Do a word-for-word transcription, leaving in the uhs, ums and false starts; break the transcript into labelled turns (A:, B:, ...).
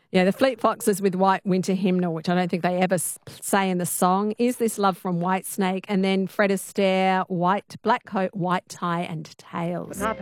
A: Yeah, the Fleet Foxes with White Winter Hymnal, which I don't think they ever s- say in the song. Is This Love from Whitesnake? And then Fred Astaire, White Black Coat, White Tie and Tails.